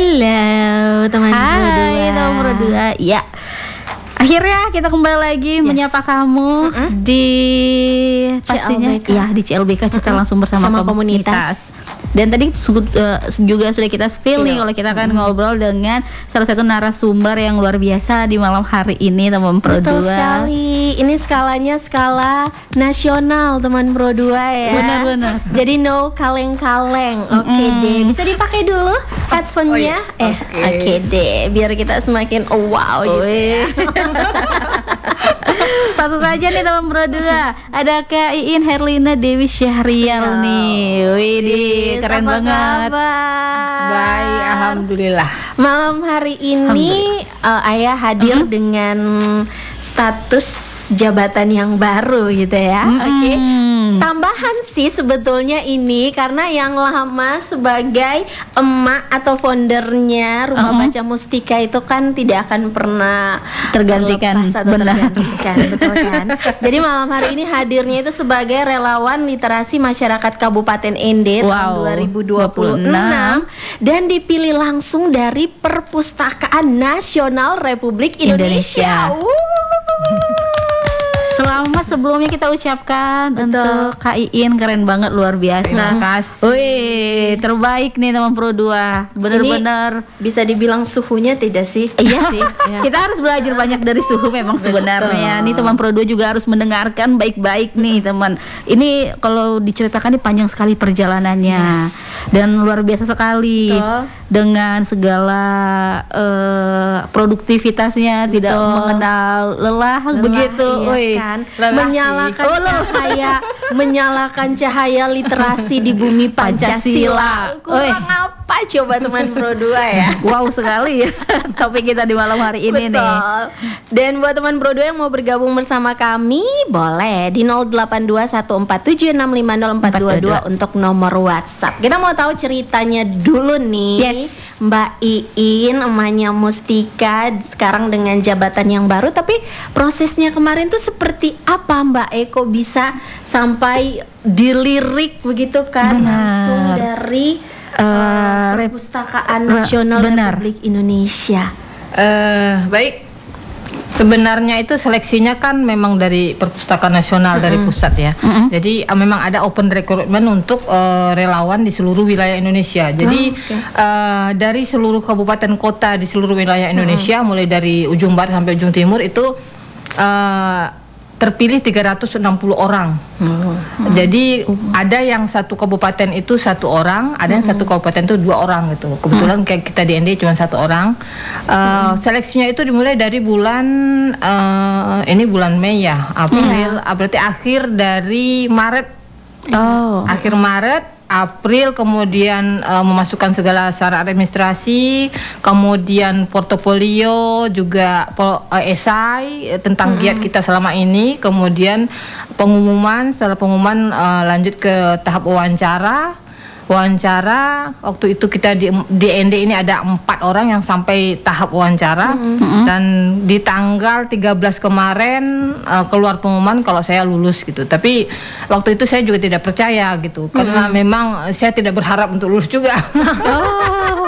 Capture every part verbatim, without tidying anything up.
Halo teman Hai berdua. teman berdua. Ya, akhirnya kita kembali lagi Yes. menyapa kamu Mm-mm. di pastinya C L B K. ya di C L B K kita Mm-mm. langsung bersama Sama komunitas. komunitas. Dan tadi su- uh, juga sudah kita spill nih Spill. kalau kita akan ngobrol dengan salah satu narasumber yang luar biasa di malam hari ini teman Pro Betul dua. sekali. Ini skalanya skala nasional teman Pro dua ya. Benar-benar. Jadi no kaleng-kaleng. Oke Mm-mm. deh. Bisa dipakai dulu headphone-nya. Oh, iya. Eh, Oke. oke deh. Biar kita semakin oh, wow gitu. Wih. Langsung saja nih teman Pro dua. Ada Kak Iin Herlina Dewi Syahrial Halo. nih. Wih, Yes, keren apa banget. kabar? Baik, alhamdulillah. Malam hari ini uh, Ayah hadir dengan status jabatan yang baru gitu ya. Mm-mm. Oke. Tambahan sih sebetulnya ini karena yang lama sebagai emak atau foundernya Rumah Uh-uh. Baca Mustika itu kan tidak akan pernah Tergantikan, terlepas atau benar. tergantikan, betul kan? Jadi malam hari ini hadirnya itu sebagai relawan literasi masyarakat Kabupaten Ende tahun Wow, dua ribu dua puluh enam dan dipilih langsung dari Perpustakaan Nasional Republik Indonesia. Indonesia. Wuh. Selamat sebelumnya kita ucapkan Betul. untuk Kak Iin, keren banget, luar biasa. Terima kasih. Wih, terbaik nih teman Pro dua. Bener-bener. Bisa dibilang suhunya tidak sih? Iya sih. Kita harus belajar banyak dari suhu memang sebenarnya. Nih teman Pro dua juga harus mendengarkan baik-baik nih teman. Ini kalau diceritakan ini panjang sekali perjalanannya. Dan luar biasa sekali. Betul. Dengan segala eh, produktivitasnya, tidak Betul. mengenal lelah, Lelah, begitu. iya Wih. kan? Lelah Menyalakan sih. Oh, lelah. cahaya, menyalakan cahaya literasi di bumi Pancasila. Pancasila. Kurang apa coba teman Pro dua ya? Wow sekali ya topik kita di malam hari ini nih. Betul. Dan buat teman Pro dua yang mau bergabung bersama kami, boleh di nol delapan dua satu empat tujuh enam lima nol empat dua dua untuk nomor WhatsApp. Kita mau tahu ceritanya dulu nih. Yes. Mbak Iin, emaknya Mustika, sekarang dengan jabatan yang baru, tapi prosesnya kemarin tuh seperti apa Mbak Eko bisa sampai dilirik begitu kan? Benar. Langsung dari Eh, uh, Rep- Perpustakaan Re- Nasional benar. Republik Indonesia. Eh, baik. Sebenarnya itu seleksinya kan memang dari Perpustakaan Nasional dari pusat ya. Mm-mm. Jadi eh, memang ada open recruitment untuk eh, relawan di seluruh wilayah Indonesia. Jadi Oh, oke. eh, dari seluruh kabupaten kota di seluruh wilayah Indonesia, mulai dari ujung barat sampai ujung timur itu eh, terpilih tiga ratus enam puluh orang. Jadi ada yang satu kabupaten itu satu orang, ada yang satu kabupaten itu dua orang gitu. Kebetulan kayak kita di N D cuma satu orang. Uh, Seleksinya itu dimulai dari bulan uh, ini bulan Mei ya, April, ah, berarti akhir dari Maret. Oh. Akhir Maret, April, kemudian uh, memasukkan segala syarat administrasi, kemudian portofolio, juga po- uh, esai eh, tentang giat kita selama ini, kemudian pengumuman, setelah pengumuman uh, lanjut ke tahap wawancara. Wawancara waktu itu kita di, di N D ini ada empat orang yang sampai tahap wawancara, dan di tanggal tiga belas kemarin uh, keluar pengumuman kalau saya lulus gitu. Tapi waktu itu saya juga tidak percaya gitu, karena memang saya tidak berharap untuk lulus juga. Oh.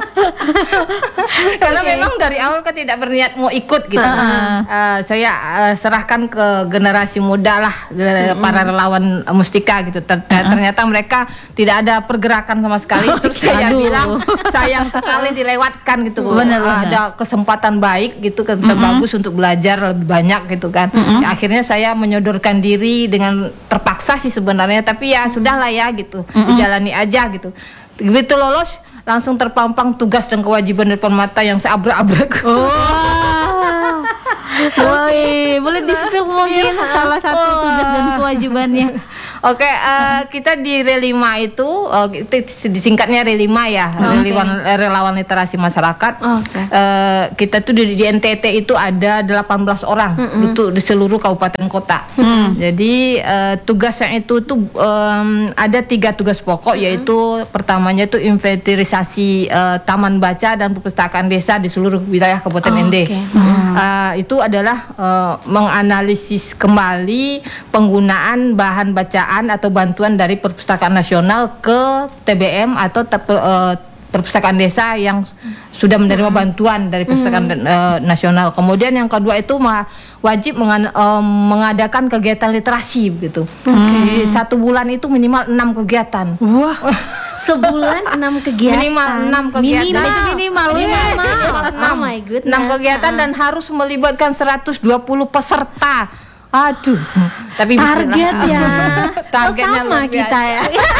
Karena Oke. memang dari awal kan tidak berniat mau ikut gitu. Uh-uh. Uh, saya uh, serahkan ke generasi muda lah, uh, para relawan uh, Mustika gitu. Ter- Ternyata mereka tidak ada pergerakan sama sekali. Terus saya Aduh. bilang sayang sekali dilewatkan gitu. Benar, Uh, benar. ada kesempatan baik gitu, kesempatan bagus untuk belajar lebih banyak gitu kan. Ya, akhirnya saya menyodorkan diri dengan terpaksa sih sebenarnya, tapi ya sudahlah ya gitu, dijalani aja gitu. Begitu lolos, langsung terpampang tugas dan kewajiban depan mata yang seabrak-abrak. Wah. Woi, boleh di-spill mungkin salah satu tugas dan kewajibannya. Oke, eh, kita di Relima itu, eh, itu disingkatnya Relima ya, relawan, relawan literasi masyarakat. Oke. Eh, kita tuh di, di N T T itu ada delapan belas orang untuk di seluruh kabupaten kota. Jadi eh, tugasnya itu tuh em, ada tiga tugas pokok, yaitu pertamanya itu inventarisasi eh, taman baca dan perpustakaan desa di seluruh wilayah Kabupaten Oh, N D. oke. Eh, itu adalah eh, menganalisis kembali penggunaan bahan bacaan atau bantuan dari Perpustakaan Nasional ke T B M atau te- eh, perpustakaan desa yang sudah menerima bantuan dari perpustakaan uh, nasional. Kemudian yang kedua itu ma- wajib mengan- um, mengadakan kegiatan literasi gitu. Di satu bulan itu minimal enam kegiatan. Wah, sebulan enam kegiatan. Minimal enam kegiatan. Minimal, Itu minimal, minimal. Minimal enam. Oh my goodness. enam kegiatan dan harus melibatkan seratus dua puluh peserta. Aduh, tapi Target ya. Targetnya oh, sama luar biasa. kita ya.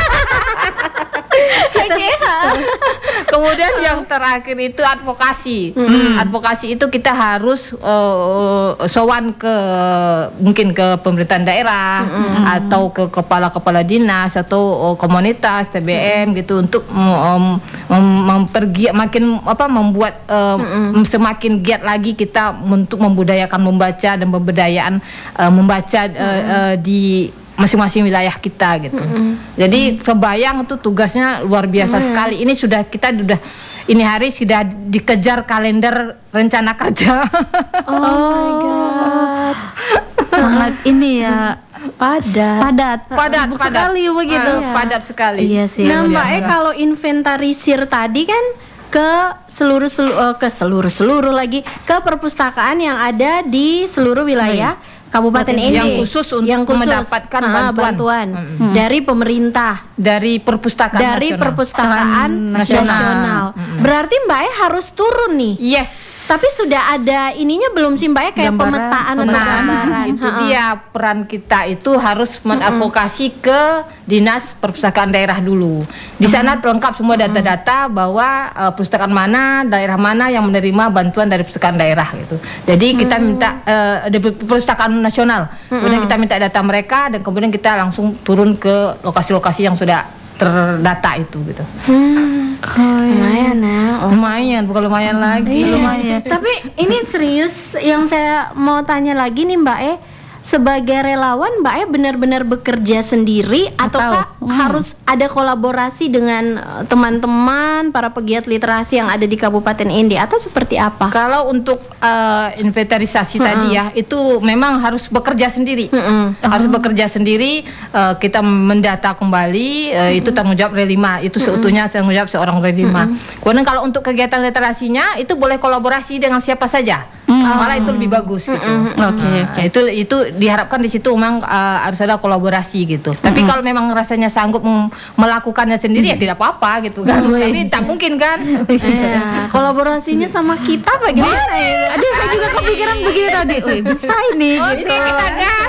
Kemudian yang terakhir itu advokasi. Hmm. Advokasi itu kita harus uh, sowan ke mungkin ke pemerintahan daerah hmm. atau ke kepala-kepala dinas atau uh, komunitas T B M hmm. gitu untuk um, mem- mempergi makin apa membuat uh, hmm. semakin giat lagi kita untuk membudayakan membaca dan pemberdayaan uh, membaca uh, hmm. uh, di masing-masing wilayah kita gitu. Mm-hmm. Jadi kebayang tuh tugasnya luar biasa mm. sekali. Ini sudah kita sudah ini hari sudah dikejar kalender rencana kerja. Oh, oh my god. Sangat ini ya padat. Padat. Padat, Sibuk padat. sekali begitu. Uh, padat sekali. Iya sih. Nah, Mbak Iya. E kalau inventarisir tadi kan ke seluruh selu, uh, ke seluruh seluruh lagi ke perpustakaan yang ada di seluruh wilayah Kabupaten N D yang khusus untuk yang khusus, mendapatkan ah, bantuan, bantuan Mm-mm. dari pemerintah, dari perpustakaan dari nasional. perpustakaan Nasional. nasional. Berarti Mbak E harus turun nih. Yes. Tapi sudah ada ininya belum sih Mbak E kayak Gambaran, pemetaan atau Nah, gambaran? itu Ha-ha. dia peran kita itu harus mengadvokasi ke dinas perpustakaan daerah dulu. Di sana lengkap semua data-data bahwa uh, perpustakaan mana, daerah mana yang menerima bantuan dari perpustakaan daerah gitu. Jadi kita minta uh, dari perpustakaan nasional. Kemudian kita minta data mereka dan kemudian kita langsung turun ke lokasi-lokasi yang sudah terdata itu gitu. Hmm. Lumayan ya. Oh. Lumayan, bukan lumayan lagi. Iya. Lumayan. Tapi ini serius yang saya mau tanya lagi nih Mbak E, sebagai relawan Mbak E benar-benar bekerja sendiri ataukah Hmm. harus ada kolaborasi dengan eh, teman-teman para pegiat literasi yang ada di Kabupaten N D atau seperti apa? Kalau untuk uh, inventarisasi tadi ya, itu memang harus bekerja sendiri. Mm-mm. Harus bekerja sendiri, uh, kita mendata kembali, uh, itu tanggung jawab relima, itu seutuhnya tanggung jawab seorang relima. Kemudian kalau untuk kegiatan literasinya, itu boleh kolaborasi dengan siapa saja. Malah itu lebih bagus gitu. Oke, Nah, itu itu diharapkan di situ memang uh, harus ada kolaborasi gitu. Tapi kalau memang rasanya sanggup mem- melakukannya sendiri ya tidak apa-apa gitu kan. Tapi tak mungkin kan. Iya, kolaborasinya sama kita bagaimana ya? Aduh, saya juga kepikiran begini tadi. Wih, bisa ini. Oke, kita gas.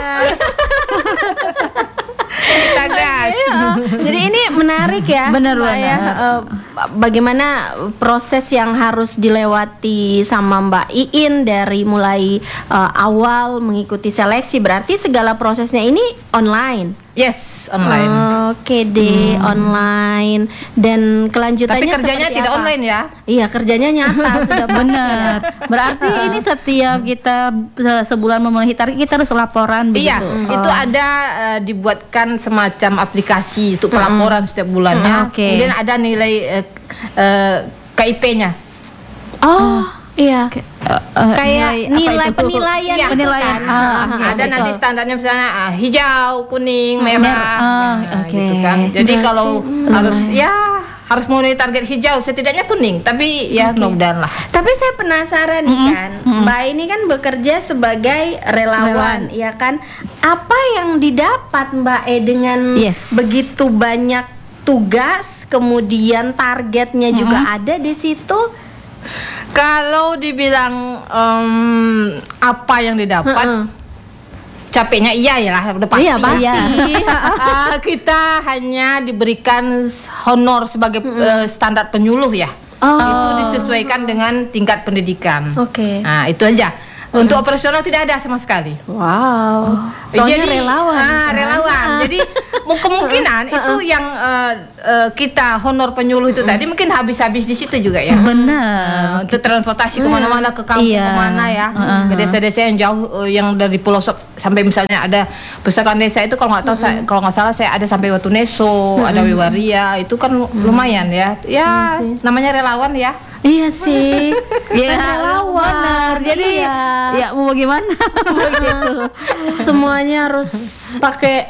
Kita gas. Iya. Jadi ini menarik ya, Benar, Mbak benar. ya. Eh, bagaimana proses yang harus dilewati sama Mbak Iin dari mulai eh, awal mengikuti seleksi, berarti segala prosesnya ini online. Yes, online. Oke deh, online. Dan kelanjutannya Tapi kerjanya seperti tidak apa? online ya. Iya, kerjanya nyata sudah pasti Benar. ya. Berarti ini setiap kita se- sebulan memenuhi target kita harus laporan Iya, begitu. itu ada uh, dibuatkan semacam aplikasi untuk pelaporan setiap bulannya. Mm, oke. Kemudian ada nilai uh, uh, K I P-nya. Oh, iya. Eh, Kayak apa nilai itu? penilaian Iya, itu penilaian. kan? Ah, Ah, oke. Ada betul. nanti standarnya misalnya ah, hijau, kuning, merah. Merah. Ah, Nah, oke. gitu kan. Jadi Berarti, kalau harus ya harus memenuhi target hijau, setidaknya kuning. Tapi ya mudah-mudahan lah. Tapi saya penasaran nih kan, Mbak ini kan bekerja sebagai relawan, Relawan. ya kan? Apa yang didapat Mbak E dengan Yes. begitu banyak tugas, kemudian targetnya juga ada di situ? Kalau dibilang em, apa yang didapat, Heeh. capeknya iya ya lah, udah pasti. Iya pasti. Ah, kita hanya diberikan honor sebagai eh, standar penyuluh ya. Oh. Itu disesuaikan dengan tingkat pendidikan. Oke. Nah, itu aja. Untuk operasional tidak ada sama sekali. Wow. Soalnya Jadi, relawan. ah, kan? relawan. Jadi mu- kemungkinan itu yang eh, eh, kita honor penyuluh itu tadi mungkin habis-habis di situ juga ya. Benar. Uh, untuk transportasi kemana-mana ke kampung Iya. kemana ya, ke desa-desa yang jauh, uh, yang dari pelosok sampai misalnya ada perpustakaan desa itu kalau nggak tahu saya, kalau nggak salah saya ada sampai Watuneso, ada Wiwaria, itu kan lu- lumayan ya, ya namanya relawan ya. Iya sih. Ya, relawan. benar. Jadi Iya. ya mau bagaimana? Begitu. Semuanya harus pakai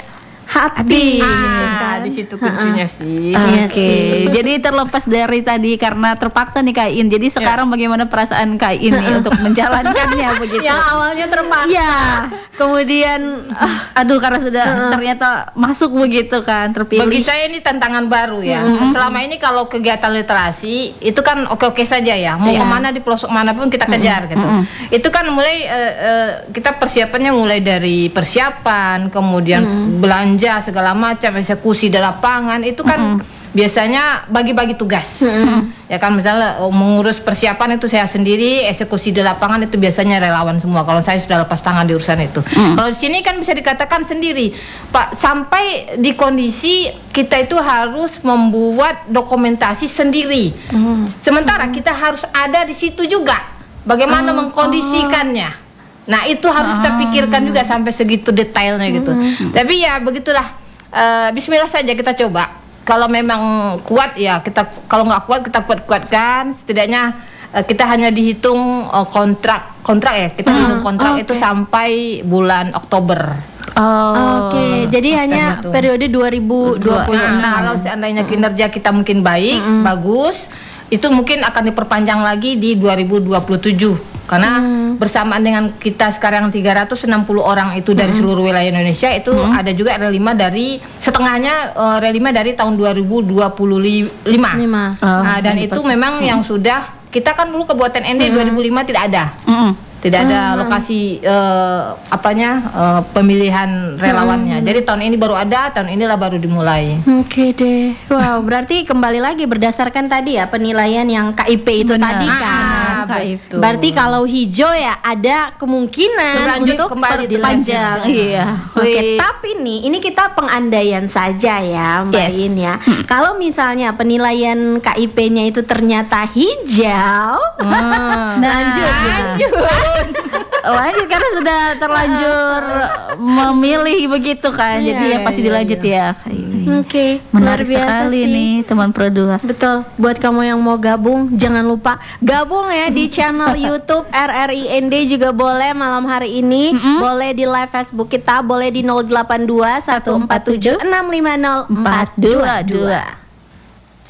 hati. Ah, di situ kuncinya sih. Iya Oke, sih. jadi terlepas dari tadi karena terpaksa nih Kak In. Jadi sekarang bagaimana perasaan Kak In nih untuk menjalankannya begitu? Yang awalnya terpaksa. Iya. Kemudian ah, Aduh, karena sudah ternyata masuk begitu kan, terpilih. Bagi saya ini tantangan baru ya. Selama ini kalau kegiatan literasi itu kan oke-oke saja ya. Mau Iya. kemana di pelosok manapun kita kejar gitu. Itu kan mulai eh, eh, kita persiapannya mulai dari persiapan, kemudian belanja segala macam, eksekusi di lapangan itu kan biasanya bagi-bagi tugas. Ya kan misalnya oh, mengurus persiapan itu saya sendiri, eksekusi di lapangan itu biasanya relawan semua. Kalau saya sudah lepas tangan di urusan itu. Kalau di sini kan bisa dikatakan sendiri, Pak, sampai di kondisi kita itu harus membuat dokumentasi sendiri. Sementara kita harus ada di situ juga. Bagaimana mengkondisikannya. Nah, itu harus kita pikirkan juga sampai segitu detailnya gitu. Tapi ya begitulah. Eh, Bismillah saja kita coba. Kalau memang kuat ya kita, kalau nggak kuat kita kuat-kuatkan. Setidaknya eh, kita hanya dihitung eh, kontrak kontrak ya kita dihitung kontrak itu sampai bulan Oktober. Oh. Oke, jadi hanya itu. periode dua ribu dua puluh enam. Nah, kalau seandainya kinerja kita mungkin baik, bagus, itu mungkin akan diperpanjang lagi di dua ribu dua puluh tujuh. Karena bersamaan dengan kita sekarang tiga ratus enam puluh orang itu dari seluruh wilayah Indonesia, itu ada juga R lima dari setengahnya uh, R lima dari tahun dua ribu dua puluh lima. Lima. Nah, dan itu memang yang sudah kita kan dulu Kabupaten N D dua ribu lima tidak ada. Mm-mm. Tidak ada lokasi eh, apanya eh, pemilihan relawannya. Jadi tahun ini baru ada, tahun inilah baru dimulai. Oke deh. Wow, berarti kembali lagi berdasarkan tadi ya penilaian yang K I P itu Benar. tadi kan. Ah, Kak, betul. Berarti kalau hijau ya ada kemungkinan Berlanjut untuk kembali dilanjut. Panjang, iya. Oke, Wih. tapi nih ini kita pengandaian saja ya Mbak Yes. In ya. Kalau misalnya penilaian K I P-nya itu ternyata hijau, Hmm. lanjut, lanjut. Lanjut karena sudah terlanjur memilih begitu kan. Iya, Jadi ya iya, pasti iya, dilanjut ya. Oke, luar Menarik biasa sekali sih. nih teman Pro dua. Betul, buat kamu yang mau gabung jangan lupa gabung ya di channel YouTube R R I N D juga boleh malam hari ini, boleh di live Facebook kita, boleh di nol delapan dua satu empat tujuh enam lima nol empat dua dua.